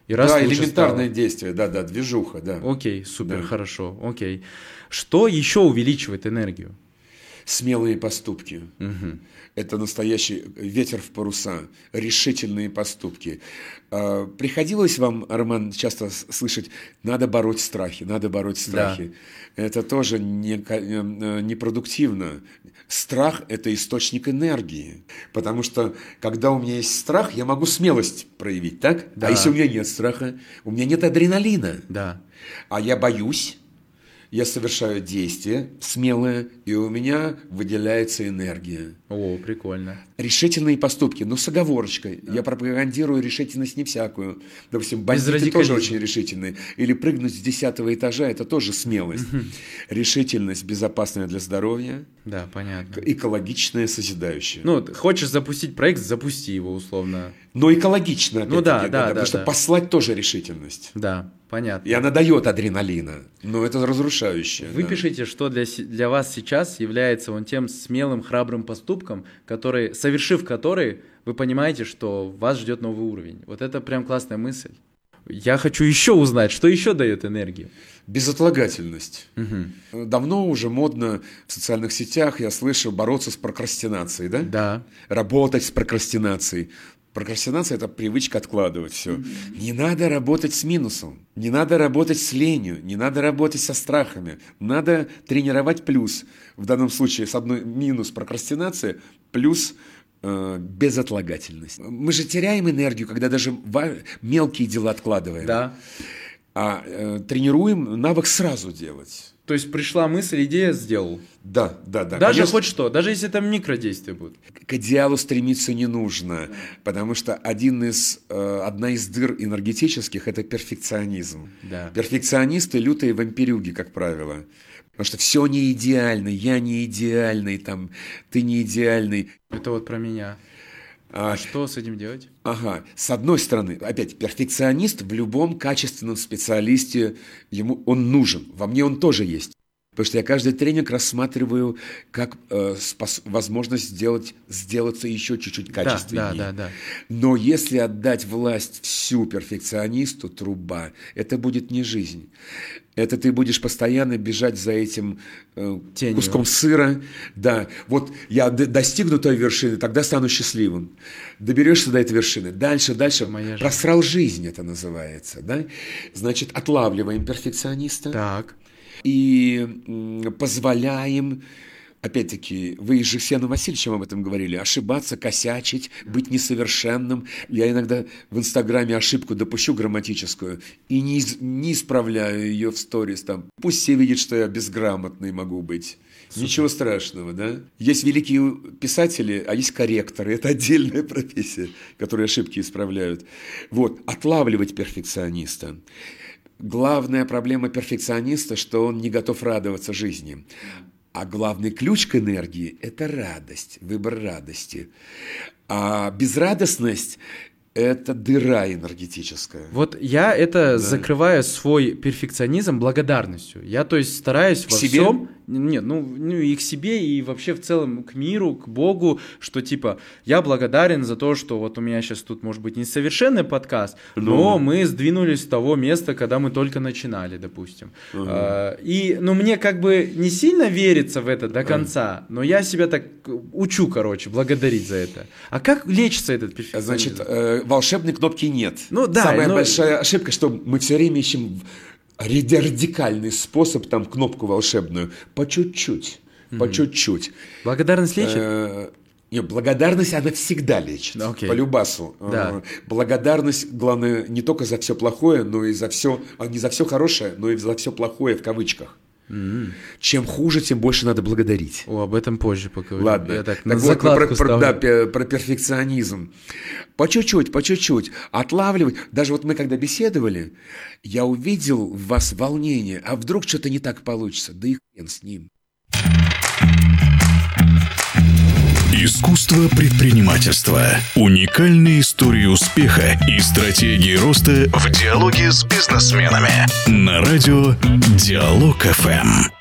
И раз да, лучше элементарное стало. действие, да, движуха, да. Окей, супер, Да. хорошо, окей. Что еще увеличивает энергию? Смелые поступки. Мгм. Это настоящий ветер в паруса, решительные поступки. Приходилось вам, Роман, часто слышать, надо бороть страхи, надо бороть страхи. Это тоже непродуктивно. Страх – это источник энергии. Потому что, когда у меня есть страх, я могу смелость проявить, так? Да. А если у меня нет страха, у меня нет адреналина. Да. А я боюсь, я совершаю действие смелое, и у меня выделяется энергия. О, прикольно. Решительные поступки, но с оговорочкой. Я пропагандирую решительность не всякую. Допустим, Без бандиты тоже радикализма. очень решительные. Или прыгнуть с 10-го этажа – это тоже смелость. Решительность безопасная для здоровья, Да, понятно. экологичная, созидающая. Ну, хочешь запустить проект, запусти его условно. Но экологично, Ну да, да, потому что да. послать тоже решительность. Да, понятно. И она дает адреналина, но это разрушающее. Вы да. пишите, что для вас сейчас является вон тем смелым, храбрым поступком, совершив который, вы понимаете, что вас ждет новый уровень. Вот это прям классная мысль. Я хочу еще узнать, что еще дает энергию. Безотлагательность. Мгм. Давно уже модно в социальных сетях, я слышу, бороться с прокрастинацией, да? Да. Работать с прокрастинацией. Прокрастинация – это привычка откладывать все. Не надо работать с минусом, не надо работать с ленью, не надо работать со страхами. Надо тренировать плюс. В данном случае с одной минус прокрастинация, плюс безотлагательность. Мы же теряем энергию, когда даже мелкие дела откладываем. Да. А тренируем навык сразу делать. То есть пришла мысль, идея, сделал. Да. Даже Конечно, хоть что, даже если это микродействие будет. к идеалу стремиться не нужно, потому что одна из дыр энергетических – это перфекционизм. Да. Перфекционисты – лютые вампирюги, как правило. Потому что все не идеально, я не идеальный, там, ты не идеальный. Это вот про меня. А что с этим делать? Ага, с одной стороны, опять, перфекционист в любом качественном специалисте, он нужен, во мне он тоже есть. Потому что я каждый тренинг рассматриваю как возможность сделаться еще чуть-чуть качественнее. Да. Но если отдать власть всю перфекционисту, труба, это будет не жизнь. Это ты будешь постоянно бежать за этим куском сыра. Да, вот я достигну той вершины, тогда стану счастливым. Доберешься до этой вершины. Дальше. Просрал жизнь это называется. Да? Значит, отлавливаем перфекциониста. Так. И позволяем, опять-таки, вы же с Жексеном Васильевичем об этом говорили, ошибаться, косячить, быть несовершенным. Я иногда в Инстаграме ошибку допущу грамматическую и не исправляю ее в сторис. Там. Пусть все видят, что я безграмотный могу быть. Супер. Ничего страшного, да? Есть великие писатели, а есть корректоры. Это отдельная профессия, которые ошибки исправляют. Вот, отлавливать перфекциониста. Главная проблема перфекциониста, что он не готов радоваться жизни. А главный ключ к энергии – это радость, выбор радости. А безрадостность – это дыра энергетическая. Вот я закрываю свой перфекционизм благодарностью. Я, то есть, стараюсь во всем... Нет, и к себе, и вообще в целом к миру, к Богу, что типа я благодарен за то, что вот у меня сейчас тут может быть несовершенный подкаст, но мы сдвинулись с того места, когда мы только начинали, допустим. Мне как бы не сильно верится в это до конца, но я себя так учу, благодарить за это. А как лечится этот перфекционизм? Значит, волшебной кнопки нет. Самая большая ошибка, что мы все время ищем радикальный способ, там, кнопку волшебную. По чуть-чуть. Благодарность лечит? Нет, благодарность, она всегда лечит. По любасу. Да. Благодарность, главное, не только за все плохое, но и за все, не за все хорошее, но и за все плохое в кавычках. Чем хуже, тем больше надо благодарить. Об этом позже поговорим. Ладно. Я так про перфекционизм. По чуть-чуть. Отлавливать. Даже вот мы когда беседовали, я увидел в вас волнение. А вдруг что-то не так получится? Да и хрен с ним. Искусство предпринимательства. Уникальные истории успеха и стратегии роста в диалоге с бизнесменами. На радио Диалог ФМ.